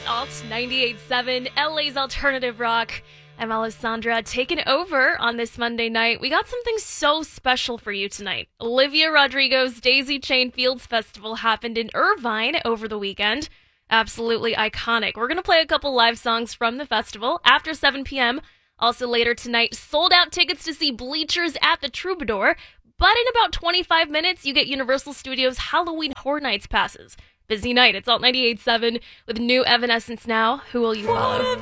Alt 98.7, LA's alternative rock. I'm Alessandra, taking over on this Monday night. We got something so special for you tonight. Olivia Rodrigo's Daisy Chain Fields Festival happened in Irvine over the weekend. Absolutely iconic. We're going to play a couple live songs from the festival after 7 p.m. Also later tonight, sold out tickets to see Bleachers at the Troubadour. But in about 25 minutes, you get Universal Studios Halloween Horror Nights passes. Busy night. It's Alt 98.7 with new Evanescence now. Who will you follow?